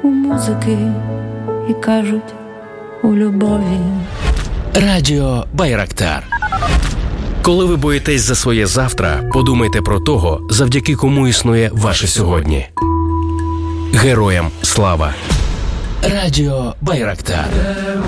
у музики і кажуть у любові. Радіо Байрактар. Коли ви боїтесь за своє завтра, подумайте про того, завдяки кому існує ваше сьогодні. Героям слава. Радіо Байрактар.